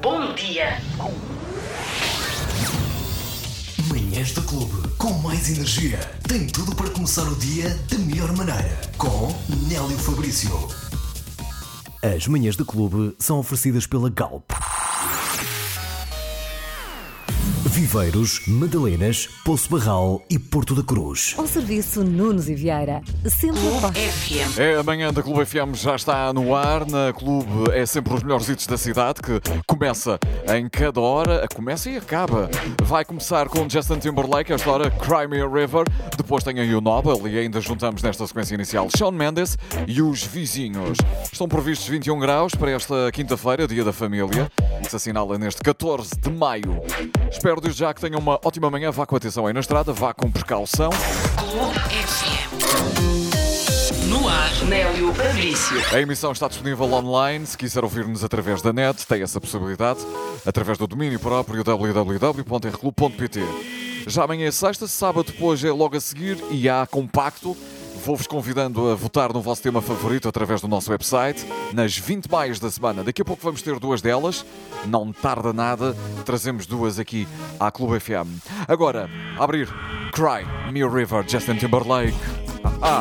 bom dia. Manhãs da Clube, com mais energia. Tem tudo para começar o dia da melhor maneira. Com Nélio Fabrício. As manhãs da Clube são oferecidas pela Galp. Viveiros, Madalenas, Poço Barral e Porto da Cruz. Ao serviço Nunes e Vieira. Sempre a FM. É, a manhã da Clube FM já está no ar. Na Clube é sempre os melhores hits da cidade, que começa em cada hora. Começa e acaba. Vai começar com Justin Timberlake, esta hora Cry Me a River. Depois tem aí o Nobel e ainda juntamos nesta sequência inicial Shawn Mendes e os vizinhos. Estão previstos 21 graus para esta quinta-feira, Dia da Família, que se assinala neste 14 de maio. Espero desde já que tenham uma ótima manhã. Vá com atenção aí na estrada, vá com precaução. Clube FM. No ar, Nélio Fabrício. A emissão está disponível online. Se quiser ouvir-nos através da net, tem essa possibilidade, através do domínio próprio www.rclub.pt. Já amanhã é sexta, sábado depois é logo a seguir e há compacto. Vou-vos convidando a votar no vosso tema favorito através do nosso website, nas 20 mais da semana. Daqui a pouco vamos ter duas delas, não tarda nada, trazemos duas aqui à Clube FM. Agora, a abrir Cry Me a River, Justin Timberlake.